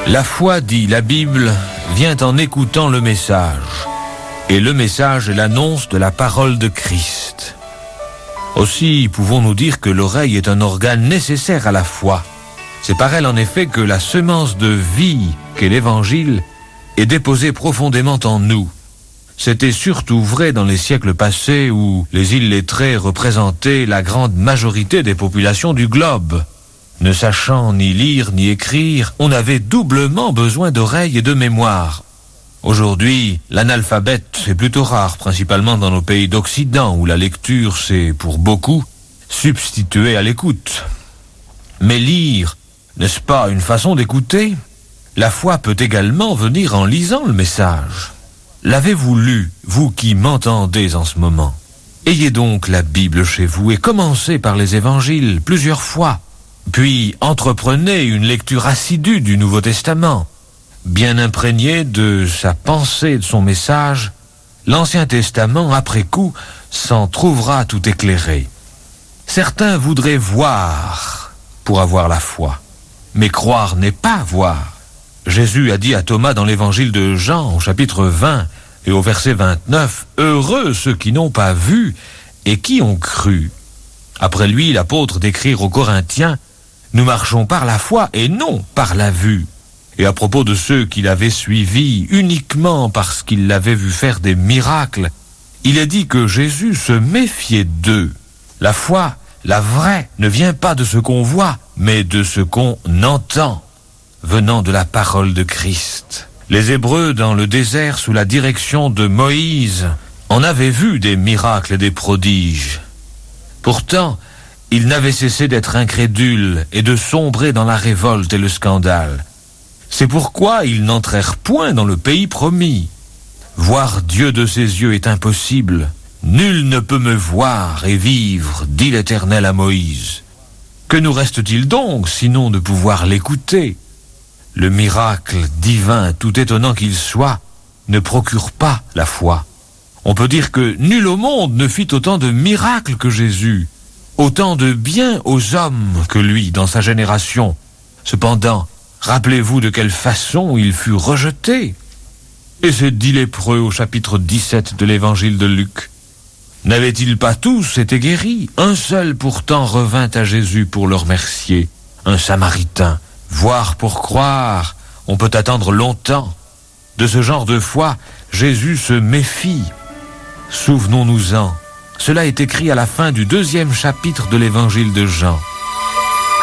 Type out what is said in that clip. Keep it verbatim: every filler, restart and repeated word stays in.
La foi, dit la Bible, vient en écoutant le message. Et le message est l'annonce de la parole de Christ. Aussi pouvons-nous dire que l'oreille est un organe nécessaire à la foi. C'est par elle en effet que la semence de vie qu'est l'Évangile est déposée profondément en nous. C'était surtout vrai dans les siècles passés où les illettrés représentaient la grande majorité des populations du globe. Ne sachant ni lire ni écrire, on avait doublement besoin d'oreilles et de mémoire. Aujourd'hui, l'analphabète est plutôt rare, principalement dans nos pays d'Occident, où la lecture s'est, pour beaucoup, substituée à l'écoute. Mais lire, n'est-ce pas une façon d'écouter? La foi peut également venir en lisant le message. L'avez-vous lu, vous qui m'entendez en ce moment? Ayez donc la Bible chez vous et commencez par les évangiles plusieurs fois. Puis entreprenez une lecture assidue du Nouveau Testament. Bien imprégné de sa pensée et de son message, l'Ancien Testament, après coup, s'en trouvera tout éclairé. Certains voudraient voir pour avoir la foi, mais croire n'est pas voir. Jésus a dit à Thomas dans l'évangile de Jean, au chapitre vingt et au verset vingt-neuf, « Heureux ceux qui n'ont pas vu et qui ont cru. » Après lui, l'apôtre d'écrire aux Corinthiens, « Nous marchons par la foi et non par la vue. » Et à propos de ceux qui l'avaient suivi uniquement parce qu'ils l'avaient vu faire des miracles, il est dit que Jésus se méfiait d'eux. La foi, la vraie, ne vient pas de ce qu'on voit, mais de ce qu'on entend, venant de la parole de Christ. Les Hébreux dans le désert sous la direction de Moïse en avaient vu des miracles et des prodiges. Pourtant, ils n'avaient cessé d'être incrédules et de sombrer dans la révolte et le scandale. C'est pourquoi ils n'entrèrent point dans le pays promis. Voir Dieu de ses yeux est impossible. Nul ne peut me voir et vivre, dit l'Éternel à Moïse. Que nous reste-t-il donc, sinon de pouvoir l'écouter? Le miracle divin, tout étonnant qu'il soit, ne procure pas la foi. On peut dire que nul au monde ne fit autant de miracles que Jésus, autant de bien aux hommes que lui dans sa génération. Cependant, rappelez-vous de quelle façon il fut rejeté. Et ces dix lépreux au chapitre dix-sept de l'évangile de Luc. N'avaient-ils pas tous été guéris? Un seul pourtant revint à Jésus pour le remercier, un Samaritain. Voir pour croire, on peut attendre longtemps. De ce genre de foi, Jésus se méfie. Souvenons-nous-en, cela est écrit à la fin du deuxième chapitre de l'évangile de Jean.